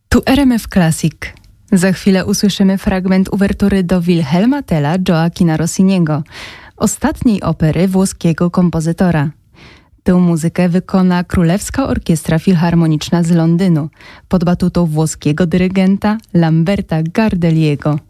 Tu RMF Classic. Za chwilę usłyszymy fragment uwertury do Wilhelma Tella Gioachina Rossiniego, ostatniej opery włoskiego kompozytora. Tę muzykę wykona Królewska Orkiestra Filharmoniczna z Londynu pod batutą włoskiego dyrygenta Lamberta Gardeliego.